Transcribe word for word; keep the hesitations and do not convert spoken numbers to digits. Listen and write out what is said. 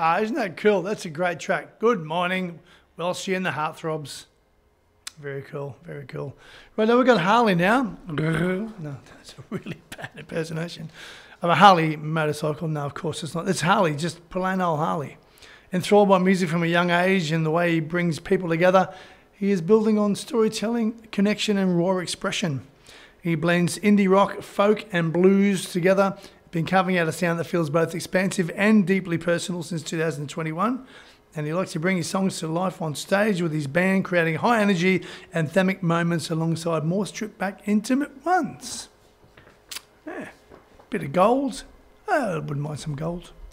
Ah, isn't that cool? That's a great track. Good morning, Welshie and the Heartthrobs. Very cool, very cool. Right, now we've got Harley now. No, that's a really bad impersonation of a Harley motorcycle. No, of course it's not. It's Harley, just plain old Harley. Enthralled by music from a young age and the way he brings people together, he is building on storytelling, connection and raw expression. He blends indie rock, folk and blues together, been carving out a sound that feels both expansive and deeply personal since two thousand twenty-one. And he likes to bring his songs to life on stage with his band, creating high energy, anthemic moments alongside more stripped back, intimate ones. Yeah. Bit of gold. Oh, I wouldn't mind some gold.